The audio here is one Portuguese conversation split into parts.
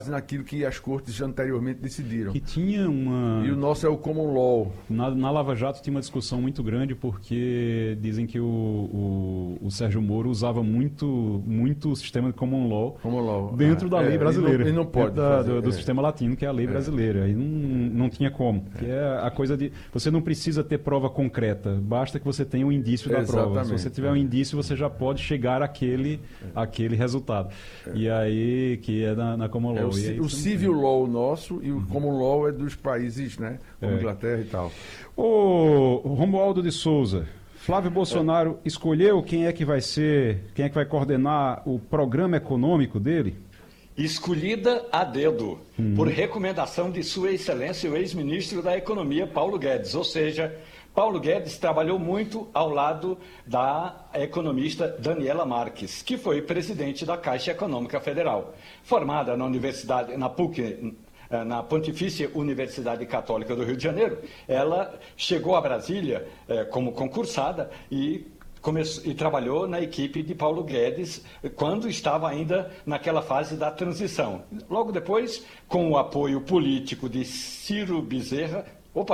naquilo que as cortes anteriormente decidiram. Que tinha uma... E o nosso é o Common Law. Na Lava Jato tinha uma discussão muito grande porque dizem que o Sérgio Moro usava muito o sistema de Common Law dentro da lei brasileira. E não pode do sistema latino, que é a lei brasileira. Aí não tinha como. Que é a coisa de... Você não precisa ter prova concreta, basta que você tenha um indício da prova. Se você tiver um indício, você já pode chegar àquele resultado. E aí, que é na Common Law. O Civil Law nosso e o Common Law é dos países, né? Como Inglaterra e tal. O Romualdo de Souza, Flávio Bolsonaro escolheu quem é que vai coordenar o programa econômico dele? Escolhida a dedo, por recomendação de Sua Excelência o ex-ministro da Economia, Paulo Guedes. Ou seja, Paulo Guedes trabalhou muito ao lado da economista Daniela Marques, que foi presidente da Caixa Econômica Federal. Formada na PUC, na Pontifícia Universidade Católica do Rio de Janeiro, ela chegou a Brasília como concursada e trabalhou na equipe de Paulo Guedes quando estava ainda naquela fase da transição. Logo depois, com o apoio político de Ciro Bezerra,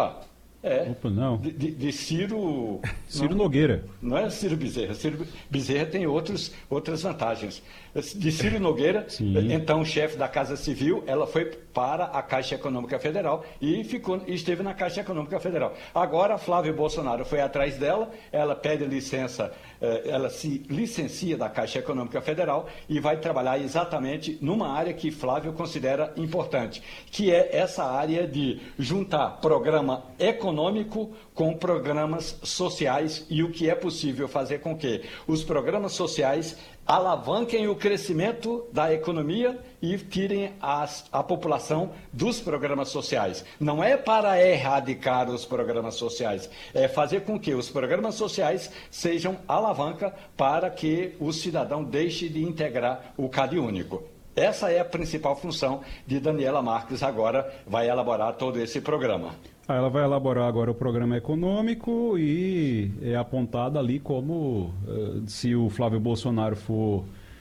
não. De Ciro... Ciro Nogueira. Não é Ciro Bezerra. Ciro Bezerra tem outras vantagens. De Ciro Nogueira, então chefe da Casa Civil, ela foi para a Caixa Econômica Federal e esteve na Caixa Econômica Federal. Agora, Flávio Bolsonaro foi atrás dela, ela pede licença, ela se licencia da Caixa Econômica Federal e vai trabalhar exatamente numa área que Flávio considera importante, que é essa área de juntar programa econômico com programas sociais e o que é possível fazer com que os programas sociais alavanquem o crescimento da economia e tirem a população dos programas sociais. Não é para erradicar os programas sociais, é fazer com que os programas sociais sejam alavanca para que o cidadão deixe de integrar o CadÚnico. Essa é a principal função de Daniela Marques, agora vai elaborar todo esse programa. Ela vai elaborar agora o programa econômico e é apontada ali como, se o Flávio Bolsonaro for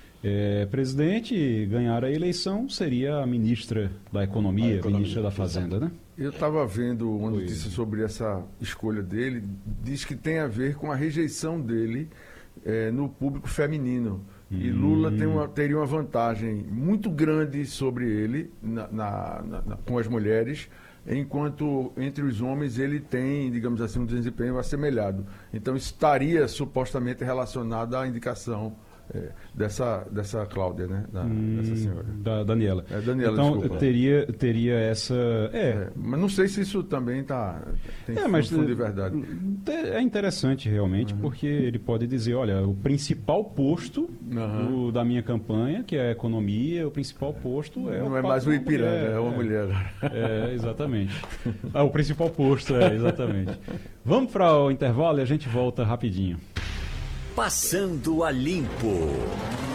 presidente e ganhar a eleição, seria a ministra da Economia, ministra da Fazenda, né? Eu estava vendo uma notícia sobre essa escolha dele, diz que tem a ver com a rejeição dele no público feminino. E Lula teria uma vantagem muito grande sobre ele com as mulheres, enquanto entre os homens ele tem, digamos assim, um desempenho assemelhado. Então estaria supostamente relacionado à indicação dessa Cláudia, né? Dessa senhora. Da Daniela. Daniela, então desculpa. teria essa... mas não sei se isso também tem fundo de verdade. É interessante realmente, porque ele pode dizer, olha, o principal posto da minha campanha, que é a economia, o principal posto é... Não é mais o Ipiranga, é uma mulher. Exatamente. O principal posto, exatamente. Vamos para o intervalo e a gente volta rapidinho. Passando a Limpo.